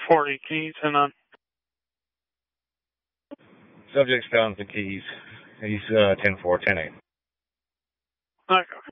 40 keys and on. Subject's found the keys. He's 10-4, 10-8. Okay.